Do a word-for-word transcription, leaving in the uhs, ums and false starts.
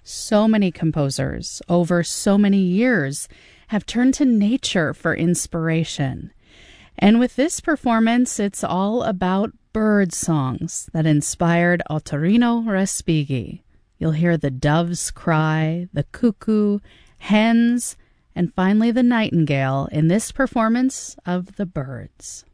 So many composers over so many years have turned to nature for inspiration. And with this performance, it's all about bird songs that inspired Ottorino Respighi. You'll hear the doves cry, the cuckoo, hens, and finally the nightingale in this performance of The Birds.